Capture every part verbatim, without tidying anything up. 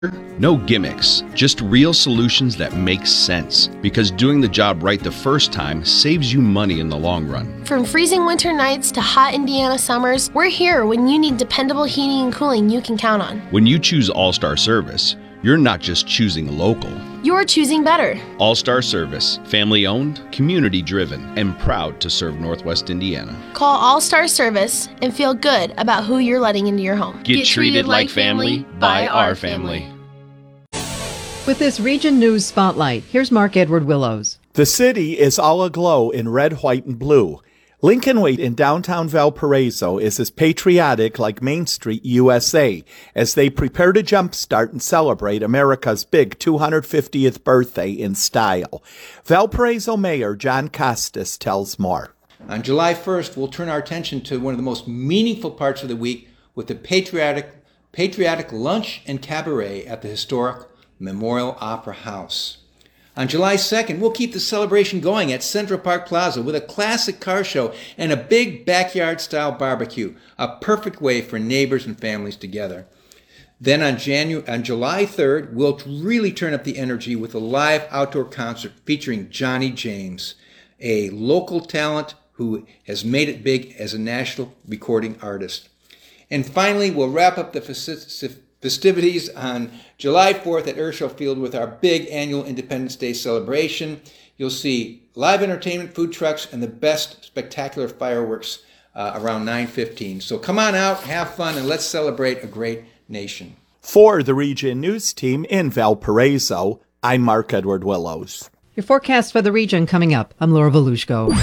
No gimmicks, just real solutions that make sense. Because doing the job right the first time saves you money in the long run. From freezing winter nights to hot Indiana summers, we're here when you need dependable heating and cooling you can count on. When you choose All-Star Service, you're not just choosing local. You're choosing better. All-Star Service, family-owned, community-driven, and proud to serve Northwest Indiana. Call All-Star Service and feel good about who you're letting into your home. Get, Get treated, treated like family by our family. With this Region News Spotlight, here's Mark Edward Willows. The city is all aglow in red, white, and blue. Lincoln Way in downtown Valparaiso is as patriotic like Main Street, U S A, as they prepare to jumpstart and celebrate America's big two hundred fiftieth birthday in style. Valparaiso Mayor John Costas tells more. On July first, we'll turn our attention to one of the most meaningful parts of the week with the patriotic, patriotic lunch and cabaret at the historic Memorial Opera House. On July second, we'll keep the celebration going at Central Park Plaza with a classic car show and a big backyard-style barbecue, a perfect way for neighbors and families together. Then on, Janu- on July third, we'll really turn up the energy with a live outdoor concert featuring Johnny James, a local talent who has made it big as a national recording artist. And finally, we'll wrap up the festi- festivities on July fourth at Urschel Field with our big annual Independence Day celebration. You'll see live entertainment, food trucks, and the best spectacular fireworks uh, around nine fifteen. So come on out, have fun, and let's celebrate a great nation. For the Region News Team in Valparaiso, I'm Mark Edward Willows. Your forecast for the region coming up. I'm Laura Volushko.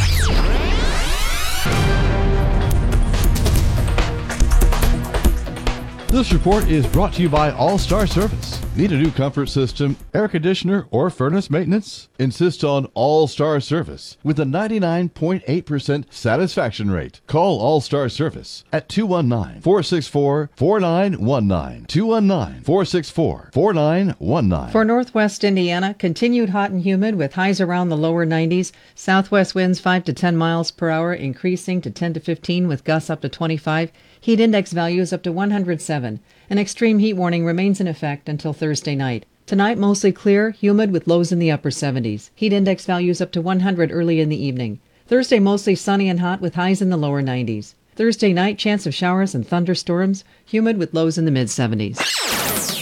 This report is brought to you by All-Star Service. Need a new comfort system, air conditioner, or furnace maintenance? Insist on All-Star Service with a ninety-nine point eight percent satisfaction rate. Call All-Star Service at two one nine, four six four, four nine one nine. two one nine, four six four, four nine one nine. For Northwest Indiana, continued hot and humid with highs around the lower nineties. Southwest winds five to ten miles per hour, increasing to ten to fifteen with gusts up to twenty-five. Heat index values up to one hundred seven. An extreme heat warning remains in effect until Thursday night. Tonight, mostly clear, humid with lows in the upper seventies. Heat index values up to one hundred early in the evening. Thursday, mostly sunny and hot with highs in the lower nineties. Thursday night, chance of showers and thunderstorms, humid with lows in the mid seventies.